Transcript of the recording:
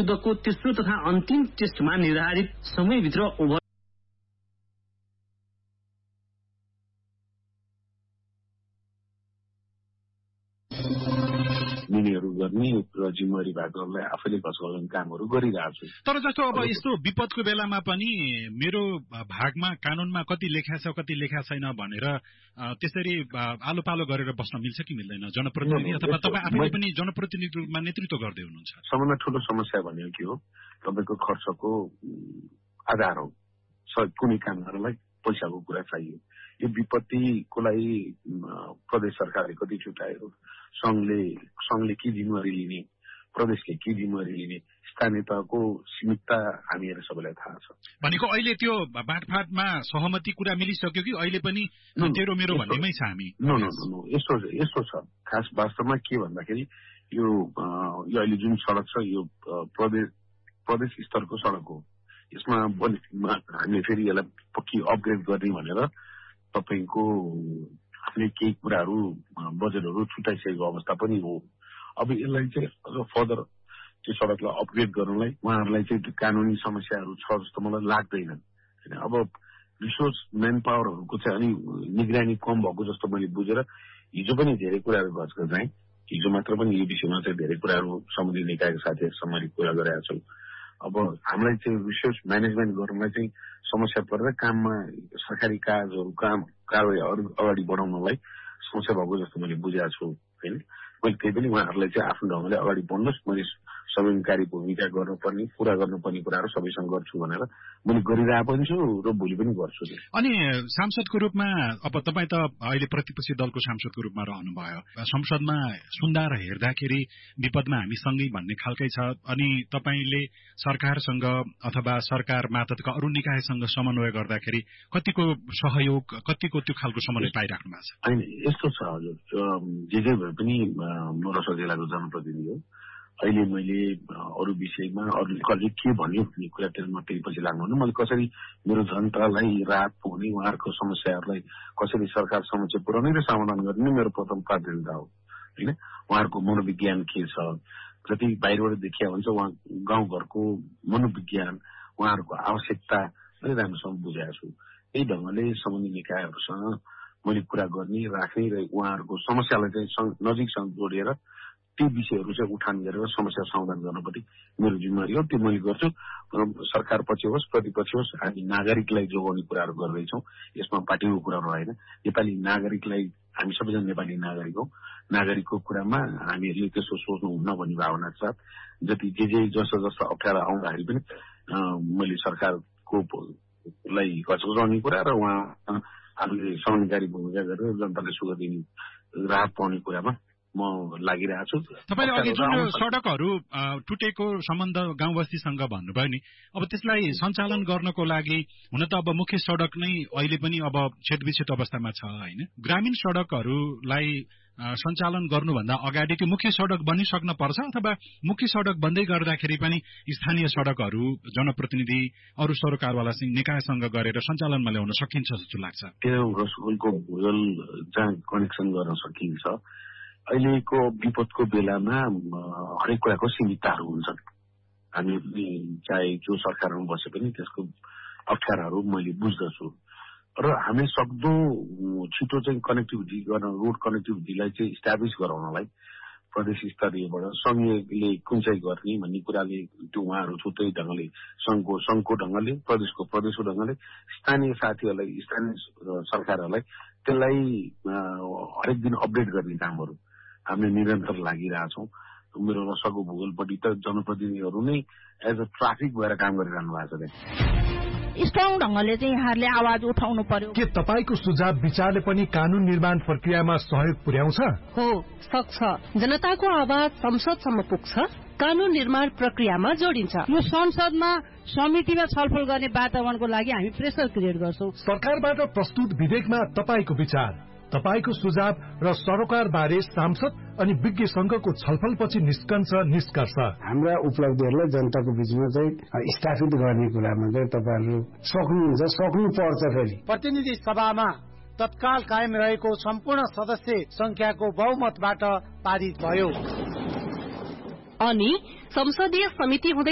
विरुद्धको तेस्रो तथा अन्तिम टेस्टमा निर्धारित समयभित्र ओभर निर्णयहरू गर्ने र जिम्मेवारी भागहरूलाई आफैले घचघलाउने कामहरू गरिरहेको छु। तर जस्तो अब यस्तो विपदको बेलामा पनि मेरो भागमा कानूनमा कति लेखा छ कति लेखा छैन भनेर त्यसरी आलो पालो गरेर बस्न मिल्छ कि मिल्दैन जनप्रतिनिधि अथवा तपाईँ आफैले पनि जनप्रतिनिधिमा नेतृत्व गर्दै हुनुहुन्छ? सबभन्दा ठूलो समस्या भनेको के हो, तपाईँको खर्चको आधार हो। कुनै काम गर्नलाई पैसाको कुरा चाहियो। यो विपत्तिको लागि प्रदेश सरकारले कति छुट्यायो, संघले के जिम्मेवारी लिने, प्रदेशले के जिम्मेवारी लिने, स्थानीय तहको सीमितता हामीहरू सबैलाई थाहा छ। भनेको अहिले त्यो बाँडफाँडमा सहमति कुरा मिलिसक्यो कि अहिले पनि तेरो मेरो भन्नेमै छ हामी? यस्तो छ। खास वास्तवमा के भन्दाखेरि यो अहिले जुन सड़क छ यो प्रदेश स्तरको सड़क हो। यसमा हामीले फेरि यसलाई पक्की अपग्रेड गर्ने भनेर तपाईको हामीले केही कुराहरू बजेटहरू छुट्याइसकेको अवस्था पनि हो। अब यसलाई चाहिँ अझ फर्दर त्यो सड़कलाई अपग्रेड गर्नलाई उहाँहरूलाई चाहिँ त्यो कानूनी समस्याहरू छ जस्तो मलाई लाग्दैन। अब रिसोर्स म्यान पावरहरूको चाहिँ अनि निगरानी कम भएको जस्तो मैले बुझेर हिजो पनि धेरै कुराहरू गराएँ। हिजो मात्र पनि यो विषयमा चाहिँ धेरै कुराहरू समुदाय निकायका साथीहरूसँग मैले कुरा गरेका छु। अब हामीलाई चाहिँ रिसोर्स म्यानेजमेन्ट गर्नलाई चाहिँ समस्या परेर काममा सरकारी कारवाहीहरू अगाडि बढाउनलाई समस्या भएको जस्तो मैले बुझेको छु हैन। मैले त्यही पनि उहाँहरूलाई चाहिँ आफ्नो ढङ्गले अगाडि बढ्नुहोस्, मैले संवेदनकारी भूमिका गर्नुपर्ने पूरा गर्नुपर्ने कुराहरू सबैसँग गर्छु भनेर मैले गरिरहेको पनि छु र भोलि पनि गर्छु। अनि सांसदको रूपमा अब तपाईँ त अहिले प्रतिपक्षी दलको सांसदको रूपमा रहनुभयो। संसदमा सुन्दा र हेर्दाखेरि विपदमा हामी सँगै भन्ने खालकै छ। अनि तपाईँले सरकारसँग अथवा सरकार मातहतका अरू निकायसँग समन्वय गर्दाखेरि कतिको सहयोग कतिको त्यो खालको समन्वय पाइराख्नु भएको छ? होइन यस्तो छ हजुर, जे भए पनि नौरसा जिल्लाको जनप्रतिनिधि हो। अहिले मैले अरू विषयमा अरूले के भन्यो भन्ने कुरातिर मात्रै पछि लाग्नु, मैले कसरी मेरो जनतालाई राहत पुग्ने, उहाँहरूको समस्याहरूलाई कसरी सरकार समक्ष पुर्याउने र समाधान गर्ने मेरो प्रथम प्राथमिकता हो हैन। उहाँहरूको मनोविज्ञान के छ, जति बाहिरबाट देखिया हुन्छ उहाँ गाउँघरको मनोविज्ञान उहाँहरूको आवश्यकता मैले राम्रोसँग बुझाएको छु। यही ढङ्गले सम्बन्धित निकायहरूसँग मैले कुरा गर्ने राख्ने र उहाँहरूको समस्यालाई चाहिँ नजिकसँग जोडिएर ती विषयहरू चाहिँ उठान गरेर समस्या समाधान गर्नुपर्ने मेरो जिम्मेवारी हो। त्यो मैले गर्छु। सरकार पक्ष होस् प्रतिपक्ष होस्, हामी नागरिकलाई जोगाउने कुराहरू गर्दैछौँ। यसमा पार्टीको कुरा रहेन। नेपाली नागरिकलाई, हामी सबैजना नेपाली नागरिक हौ, नागरिकको कुरामा हामीहरूले त्यसो सोच्नुहुन्न भन्ने भावना साथ जति जस्तो अप्ठ्यारो आउँदाखेरि पनि मैले सरकारको लाई घचघचाउने कुरा र उहाँ हामीले समन्वयकारी भूमिका गरेर जनतालाई सुख दिने राहत पाउने कुरामा म लागिरहेको छु। तपाईले अघि जुन सडकहरू टुटेको सम्बन्ध गाउँ बस्तीसँग भन्नुभयो नि, अब त्यसलाई सञ्चालन गर्नको लागि हुन त अब मुख्य सडक नै अहिले पनि अब क्षतविक्षत अवस्थामा छ हैन। ग्रामीण सडकहरूलाई सञ्चालन गर्नुभन्दा अगाडि त्यो मुख्य सडक बनिसक्न पर्छ अथवा मुख्य सडक बन्दै गर्दाखेरि पनि स्थानीय सडकहरू जनप्रतिनिधि अरू सरकारवाला निकायसँग गरेर सञ्चालनमा ल्याउन सकिन्छ जस्तो लाग्छ। त्यो रसुलको भूगोल जहाँ कनेक्सन गर्न सकिन्छ। अहिलेको विपदको बेलामा हरेक कुराको सीमितताहरू हुन्छन्। हामी चाहे जो सरकारमा बसे पनि त्यसको अप्ठ्याराहरू मैले बुझ्दछु र हामी सक्दो छिटो चाहिँ कनेक्टिभिटी गर्न, रोड कनेक्टिभिटीलाई चाहिँ इस्टाब्लिस गराउनलाई प्रदेश स्तरीयबाट संघले कुन चाहिँ गर्ने भन्ने कुराले त्यो उहाँहरू छुट्टै ढङ्गले संघको ढङ्गले, प्रदेशको ढङ्गले, स्थानीय साथीहरूलाई, स्थानीय सरकारहरूलाई त्यसलाई हरेक दिन अपडेट गर्ने कामहरू हामीले निरन्तर लागिरहेछौँ। मेरो रसको भूगोलपट्टि त जनप्रतिनिधिहरू नै एज अ ट्राफिक भएर काम गरिरहनु भएको छ। स्ट्रङ ढंगले चाहिँ यहाँहरूले आवाज उठाउनु पर्यो। के तपाईको सुझाव विचारले पनि कानून निर्माण प्रक्रियामा सहयोग पुर्याउँछ? हो, सक्छ। जनताको आवाज संसदसम्म पुग्छ, कानून निर्माण प्रक्रियामा जोडिन्छ। यो संसदमा समितिमा छलफल गर्ने वातावरणको लागि हामी प्रेसर क्रिएट गर्छौं। सरकारबाट प्रस्तुत विधेयकमा तपाईको विचार, तपाईको सुझाव र सरोकार बारे सांसद अनि विज्ञ संघको छलफलपछि निस्कन्छ निष्कर्ष। हाम्रा उपलब्धिहरूलाई जनताको बीचमा चाहिँ स्थापित गर्ने कुरामा चाहिँ तपाईहरु सक्नुहुन्छ, सक्नुपर्छ। फेरि प्रतिनिधि सभामा तत्काल कायम रहेको सम्पूर्ण सदस्य संख्याको बहुमतबाट पारित भयो अनि संसदीय समिति हुँदै